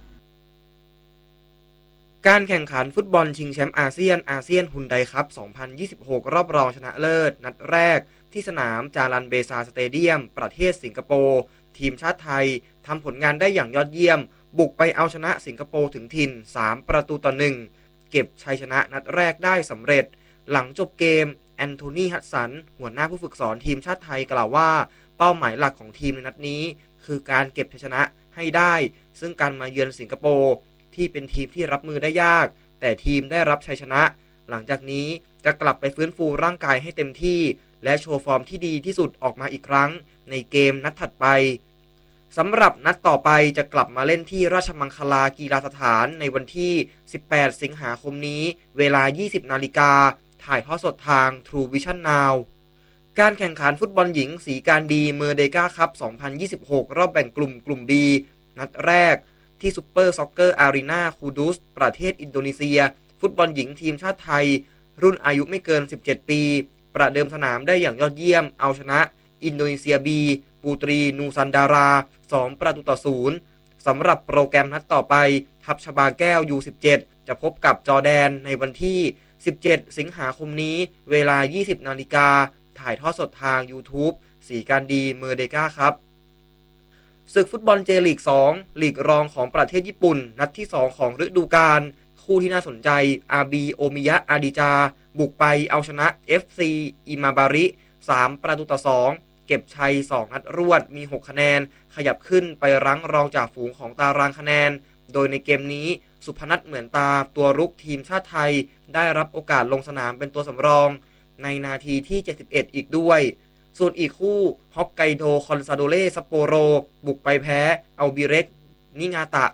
การแข่งขันฟุตบอลชิงแชมป์อาเซียนฮุนไดคัพ 2026 รอบรองชนะเลิศนัดแรกที่สนามจารันเบซาสเตเดียมประเทศสิงคโปร์ทีมชาติไทยทำผลงานได้อย่างยอดเยี่ยมบุกไปเอาชนะสิงคโปร์ถึงถิ่น3-1เก็บชัยชนะนัดแรกได้สำเร็จหลังจบเกมแอนโทนีฮัตสันหัวหน้าผู้ฝึกสอนทีมชาติไทยกล่าวว่าเป้าหมายหลักของทีมในนัดนี้คือการเก็บชัยชนะให้ได้ซึ่งการมาเยือนสิงคโปร์ที่เป็นทีมที่รับมือได้ยากแต่ทีมได้รับชัยชนะหลังจากนี้จะกลับไปฟื้นฟูร่างกายให้เต็มที่และโชว์ฟอร์มที่ดีที่สุดออกมาอีกครั้งในเกมนัดถัดไปสำหรับนัดต่อไปจะกลับมาเล่นที่ราชมังคลากีฬาสถานในวันที่18สิงหาคมนี้เวลา 20 นาฬิกาถ่ายทอดสดทาง True Vision Now การแข่งขันฟุตบอลหญิงสีการดีเมอร์เดกาคัพ 2026 รอบแบ่งกลุ่มดีนัดแรกที่ซุปเปอร์ซ็อกเกอร์อารีนาคูดุสประเทศอินโดนีเซียฟุตบอลหญิงทีมชาติไทยรุ่นอายุไม่เกิน17ปีประเดิมสนามได้อย่างยอดเยี่ยมเอาชนะอินโดนีเซียบีปูตรีนูซันดารา2-0สำหรับโปรแกรมนัดต่อไปทัพชบาแก้ว U17 จะพบกับจอร์แดนในวันที่ 17 สิงหาคมนี้เวลา 20 นาฬิกาถ่ายทอดสดทาง YouTube สีการดีเมอร์เดกาครับศึกฟุตบอลเจลีก 2 ลีกรองของประเทศญี่ปุ่นนัดที่ 2 ของฤดูกาลคู่ที่น่าสนใจอาบีโอมิยะอาดิจาบุกไปเอาชนะ FC อิมาบาริ3-2เก็บชัย2นัดรวดมี6คะแนนขยับขึ้นไปรั้งรองจ่าฝูงของตารางคะแนนโดยในเกมนี้สุพนัทเหมือนตาตัวรุกทีมชาติไทยได้รับโอกาสลงสนามเป็นตัวสำรองในนาทีที่71อีกด้วยส่วนอีกคู่ฮอกไกโดคอนซาโดเล่ซัปโปโรบุกไปแพ้อัลบิเร็กนิงาตะ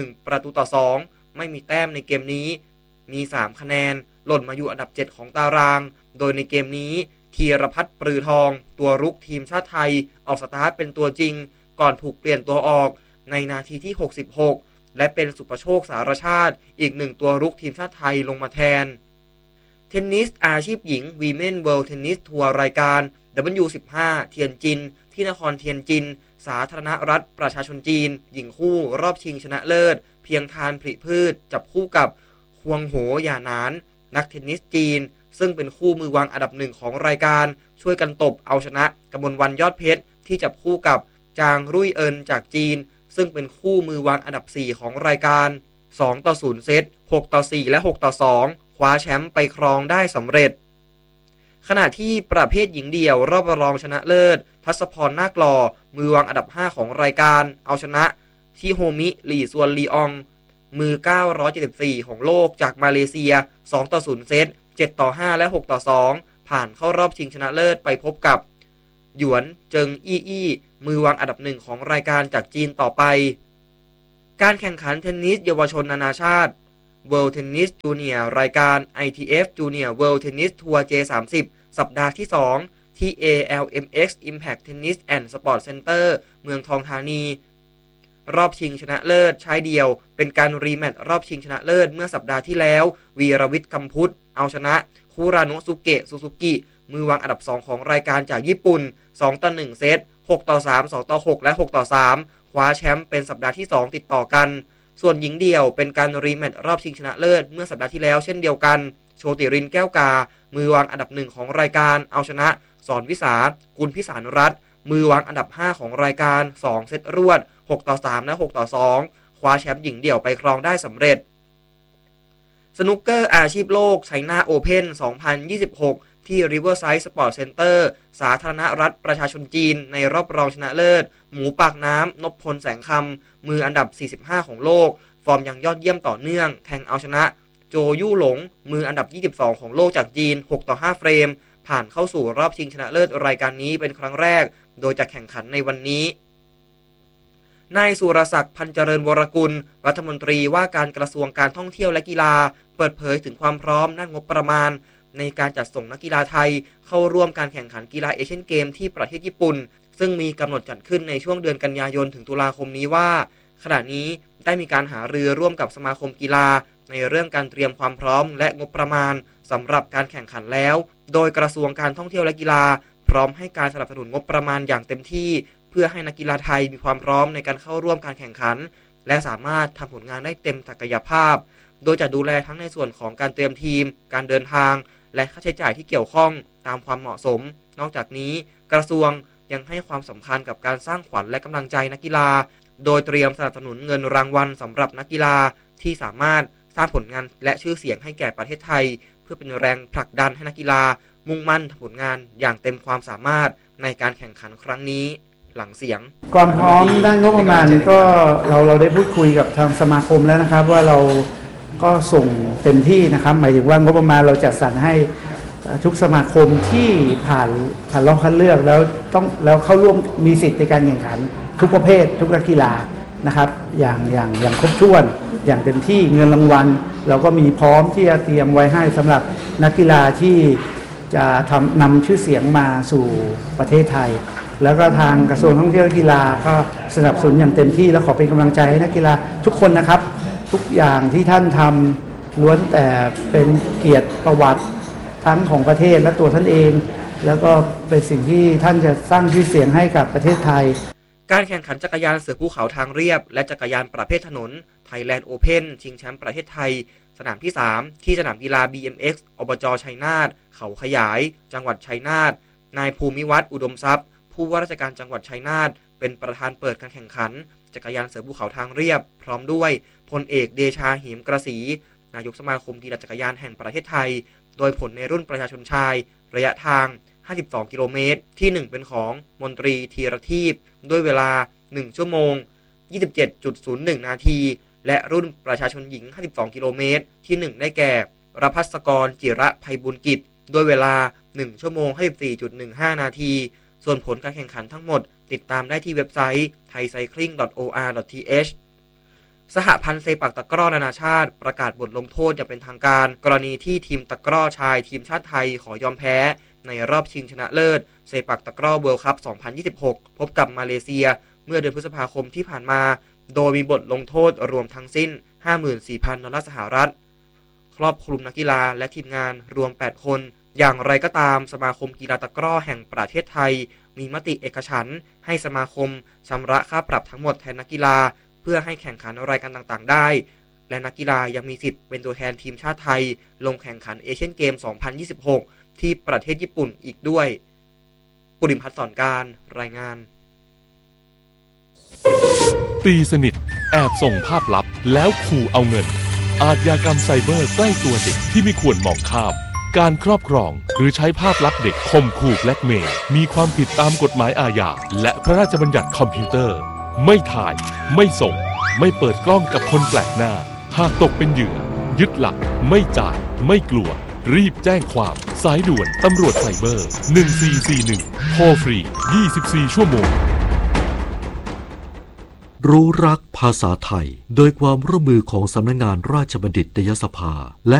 1-2ไม่มีแต้มในเกมนี้มี3คะแนนหล่นมาอยู่อันดับ7ของตารางโดยในเกมนี้ธีรพัฒน์ปรือทองตัวรุกทีมชาติไทยออกสตาร์ทเป็นตัวจริงก่อนถูกเปลี่ยนตัวออกในนาทีที่66และเป็นสุภโชคสารชาติอีก1ตัวรุกทีมชาติไทยลงมาแทนเทนนิสอาชีพหญิง Women World Tennis Tour รายการ W15 เทียนจินที่นครเทียนจินสาธารณรัฐประชาชนจีนหญิงคู่รอบชิงชนะเลิศเพียงทานผลิพืชจับคู่กับฮวงโหหย่านานนักเทนนิสจีนซึ่งเป็นคู่มือวางอันดับ1ของรายการช่วยกันตบเอาชนะกมลวรรณยอดเพชรที่จับคู่กับจางรุ่ยเอินจากจีนซึ่งเป็นคู่มือวางอันดับ4ของรายการ2-0เซต6-4และ6-2คว้าแชมป์ไปครองได้สำเร็จขณะที่ประเภทหญิงเดี่ยวรอบรองชนะเลิศทัศพรนาคหล่อมือวางอันดับ5ของรายการเอาชนะชิโฮมิหลี่ซวนลีอองมือ974ของโลกจากมาเลเซีย2-0เซต7-5และ6-2ผ่านเข้ารอบชิงชนะเลิศไปพบกับหยวนเจิงอี้มือวางอันดับ1ของรายการจากจีนต่อไปการแข่งขันเทนนิสเยาวชนนานาชาติ World Tennis Junior รายการ ITF Junior World Tennis Tour J30 สัปดาห์ที่2ที่ ALMX Impact Tennis and Sport Center เมืองทองธานีรอบชิงชนะเลิศชายเดี่ยวเป็นการรีแมตช์รอบชิงชนะเลิศเมื่อสัปดาห์ที่แล้ววีรวิทย์กำพุทธเอาชนะคุราโนะสุเกะซูซูกิมือวางอันดับ2ของรายการจากญี่ปุ่น2-1เซต6-3 2-6และ6-3คว้าแชมป์เป็นสัปดาห์ที่2ติดต่อกันส่วนหญิงเดี่ยวเป็นการรีแมตช์รอบชิงชนะเลิศเมื่อสัปดาห์ที่แล้วเช่นเดียวกันโชติรินแก้วกามือวางอันดับ1ของรายการเอาชนะสอนวิสากุลพิสารรัตน์มือวางอันดับ5ของรายการ2เซตรวด6-3และ6-2คว้าแชมป์หญิงเดี่ยวไปครองได้สำเร็จสนุกเกอร์อาชีพโลกไชน่าโอเพ่น2026ที่ Riverside Sport Center สาธารณรัฐประชาชนจีนในรอบรองชนะเลิศหมูปากน้ำนพพลแสงคำมืออันดับ45ของโลกฟอร์มยังยอดเยี่ยมต่อเนื่องแทงเอาชนะโจยู่หลงมืออันดับ22ของโลกจากจีน6-5เฟรมผ่านเข้าสู่รอบชิงชนะเลิศรายการนี้เป็นครั้งแรกโดยจะแข่งขันในวันนี้นายสุรศักดิ์พันเจริญวรกุลรัฐมนตรีว่าการกระทรวงการท่องเที่ยวและกีฬาเปิดเผยถึงความพร้อมด้านงบประมาณในการจัดส่งนักกีฬาไทยเข้าร่วมการแข่งขันกีฬาเอเชียนเกมที่ประเทศญี่ปุ่นซึ่งมีกำหนดจัดขึ้นในช่วงเดือนกันยายนถึงตุลาคมนี้ว่าขณะนี้ได้มีการหารือร่วมกับสมาคมกีฬาในเรื่องการเตรียมความพร้อมและงบประมาณสำหรับการแข่งขันแล้วโดยกระทรวงการท่องเที่ยวและกีฬาพร้อมให้การสนับสนุนงบประมาณอย่างเต็มที่เพื่อให้นักกีฬาไทยมีความพร้อมในการเข้าร่วมการแข่งขันและสามารถทำผลงานได้เต็มศักยภาพโดยจะดูแลทั้งในส่วนของการเตรียมทีมการเดินทางและค่าใช้จ่ายที่เกี่ยวข้องตามความเหมาะสมนอกจากนี้กระทรวงยังให้ความสำคัญกับการสร้างขวัญและกำลังใจนักกีฬาโดยเตรียมสนับสนุนเงินรางวัลสำหรับนักกีฬาที่สามารถสร้างผลงานและชื่อเสียงให้แก่ประเทศไทยเพื่อเป็นแรงผลักดันให้นักกีฬามุ่งมั่นทำผลงานอย่างเต็มความสามารถในการแข่งขันครั้งนี้หลังเสียงความพร้อมด้านงบประมาณก็เราได้พูดคุยกับทางสมาคมแล้วนะครับว่าเราก็ส่งเต็มที่นะครับหมายถึงว่างบประมาณเราจัดสรรให้ทุกสมาคมที่ผ่านรอบคัดเลือกแล้วเข้าร่วมมีสิทธิ์ในการแข่งขันทุกประเภททุกนักกีฬานะครับอย่างครบถ้วนอย่างเต็มที่เงินรางวัลเราก็มีพร้อมที่จะเตรียมไว้ให้สำหรับนักกีฬาที่จะนำชื่อเสียงมาสู่ประเทศไทยแล้วก็ทางกระทรวงท่องเที่ยวและกีฬาก็สนับสนุนอย่างเต็มที่และขอเป็นกำลังใจให้นักกีฬาทุกคนนะครับทุกอย่างที่ท่านทำล้วนแต่เป็นเกียรติประวัติทั้งของประเทศและตัวท่านเองแล้วก็เป็นสิ่งที่ท่านจะสร้างชื่อเสียงให้กับประเทศไทยการแข่งขันจักรยานเสือภูเขาทางเรียบและจักรยานประเภทถนน Thailand Open ชิงแชมป์ประเทศไทยสนามที่ 3 ที่สนามกีฬา BMX อบจ.ชัยนาทเขาขยายจังหวัดชัยนาทนายภูมิวัฒน์อุดมทรัพย์ผู้ว่าราชการจังหวัดชัยนาทเป็นประธานเปิดการแข่งขันจักรยานเสือภูเขาทางเรียบพร้อมด้วยพลเอกเดชาหิมกระสีนายกสมาคมกีฬาจักรยานแห่งประเทศไทยโดยผลในรุ่นประชาชนชายระยะทาง52กิโลเมตรที่1เป็นของมนตรีธีรทีพด้วยเวลา1ชั่วโมง 27.01 นาทีและรุ่นประชาชนหญิง52กิโลเมตรที่1ได้แก่รภัสกรจิระไพบุญกิจด้วยเวลา1ชั่วโมง 54.15 นาทีส่วนผลการแข่งขันทั้งหมดติดตามได้ที่เว็บไซต์ thaicycling.or.th สหพันธ์เซปักตะกร้อนานาชาติประกาศบทลงโทษอย่างเป็นทางการกรณีที่ทีมตะกร้อชายทีมชาติไทยขอยอมแพ้ในรอบชิงชนะเลิศเซปักตะกร้อเวิลด์คัพ 2026 พบกับมาเลเซียเมื่อเดือนพฤษภาคมที่ผ่านมาโดยมีบทลงโทษรวมทั้งสิ้น 54,000 ดอลลาร์สหรัฐครอบคลุมนักกีฬาและทีมงานรวม8คนอย่างไรก็ตามสมาคมกีฬาตะกร้อแห่งประเทศไทยมีมติเอกฉันท์ให้สมาคมชำระค่าปรับทั้งหมดแทนนักกีฬาเพื่อให้แข่งขันรายการต่างๆได้และนักกีฬายังมีสิทธิ์เป็นตัวแทนทีมชาติไทยลงแข่งขันเอเชียนเกม 2026 ที่ประเทศญี่ปุ่นอีกด้วยปุริมพัฒน์สอนการรายงานตีสนิทแอบส่งภาพลับแล้วขู่เอาเงินอาชญากรรมไซเบอร์ใกล้ตัวเด็กที่ไม่ควรมองข้ามการครอบครองหรือใช้ภาพลับเด็กข่มขู่แบล็กเมย์มีความผิดตามกฎหมายอาญาและพระราชบัญญัติคอมพิวเตอร์ไม่ถ่ายไม่ส่งไม่เปิดกล้องกับคนแปลกหน้าหากตกเป็นเหยื่อยึดหลักไม่จ่ายไม่กลัวรีบแจ้งความสายด่วนตำรวจไซเบอร์1441โทรฟรี24ชั่วโมงรู้รักภาษาไทยโดยความร่วมมือของสำนักงานราชบัณฑิตยสภาและ